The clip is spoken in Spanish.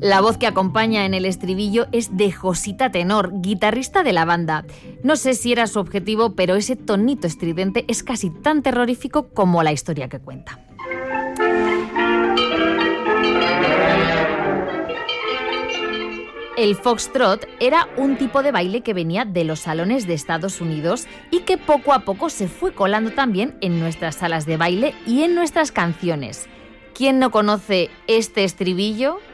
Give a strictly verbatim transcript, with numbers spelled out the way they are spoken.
La voz que acompaña en el estribillo es de Josita Tenor, guitarrista de la banda. No sé si era su objetivo, pero ese tonito estridente es casi tan terrorífico como la historia que cuenta. El foxtrot era un tipo de baile que venía de los salones de Estados Unidos y que poco a poco se fue colando también en nuestras salas de baile y en nuestras canciones. ¿Quién no conoce este estribillo?